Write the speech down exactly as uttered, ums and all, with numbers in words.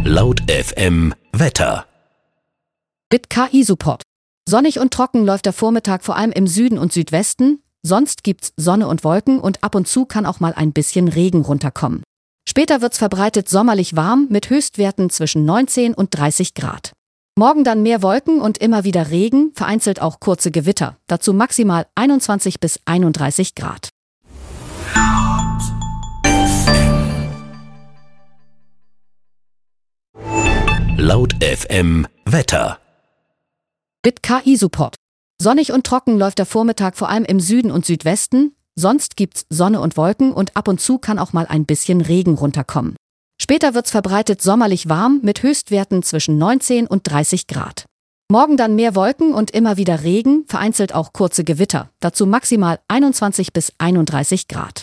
Laut F M Wetter. Mit K I-Support. Sonnig und trocken läuft der Vormittag vor allem im Süden und Südwesten. Sonst gibt's Sonne und Wolken und ab und zu kann auch mal ein bisschen Regen runterkommen. Später wird's verbreitet sommerlich warm mit Höchstwerten zwischen neunzehn und dreißig Grad. Morgen dann mehr Wolken und immer wieder Regen, vereinzelt auch kurze Gewitter. Dazu maximal einundzwanzig bis einunddreißig Grad. Laut F M Wetter. Mit K I-Support. Sonnig und trocken läuft der Vormittag vor allem im Süden und Südwesten. Sonst gibt's Sonne und Wolken und ab und zu kann auch mal ein bisschen Regen runterkommen. Später wird's verbreitet sommerlich warm mit Höchstwerten zwischen neunzehn und dreißig Grad. Morgen dann mehr Wolken und immer wieder Regen, vereinzelt auch kurze Gewitter. Dazu maximal einundzwanzig bis einunddreißig Grad.